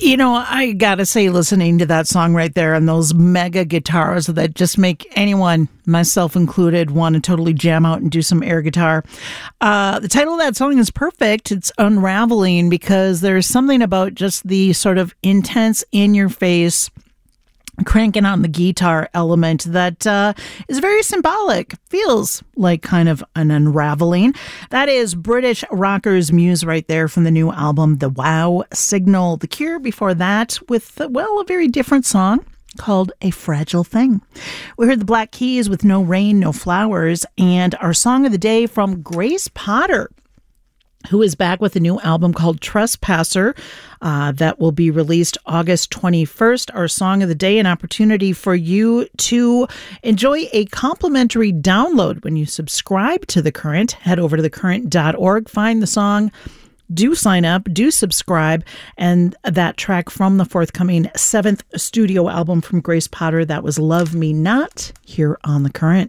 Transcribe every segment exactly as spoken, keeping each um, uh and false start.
You know, I gotta say, listening to that song right there and those mega guitars that just make anyone, myself included, want to totally jam out and do some air guitar. Uh, the title of that song is perfect. It's Unraveling, because there's something about just the sort of intense, in-your-face, cranking on the guitar element that uh, is very symbolic. Feels like kind of an unraveling. That is British rockers Muse right there from the new album, The Wow Signal. The Cure before that with, well, a very different song called A Fragile Thing. We heard the Black Keys with No Rain, No Flowers, and our song of the day from Grace Potter, who is back with a new album called Trespasser uh, that will be released August twenty-first. Our song of the day, an opportunity for you to enjoy a complimentary download when you subscribe to The Current. Head over to the current dot org, find the song, do sign up, do subscribe, and that track from the forthcoming seventh studio album from Grace Potter, that was Love Me Not, here on The Current.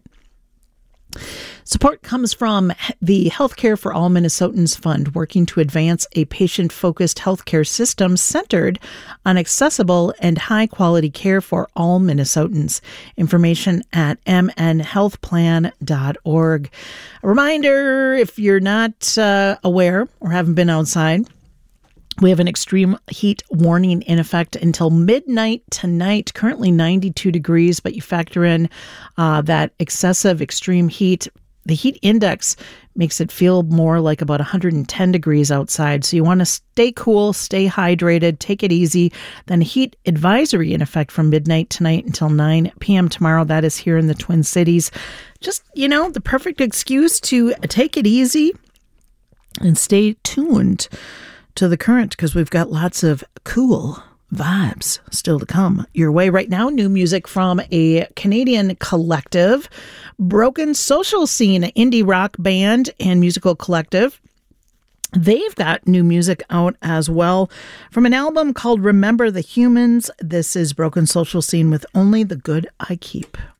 Support comes from the Healthcare for All Minnesotans Fund, working to advance a patient-focused healthcare system centered on accessible and high-quality care for all Minnesotans. Information at m n health plan dot org. A reminder, if you're not uh, aware or haven't been outside, we have an extreme heat warning in effect until midnight tonight. Currently ninety-two degrees, but you factor in uh, that excessive extreme heat. The heat index makes it feel more like about one hundred ten degrees outside. So you want to stay cool, stay hydrated, take it easy. Then heat advisory in effect from midnight tonight until nine p.m. tomorrow. That is here in the Twin Cities. Just, you know, the perfect excuse to take it easy and stay tuned to The Current, because we've got lots of cool vibes still to come your way. Right now, new music from a Canadian collective, Broken Social Scene, indie rock band and musical collective. They've got new music out as well from an album called Remember the Humans. This is Broken Social Scene with Only the Good I Keep.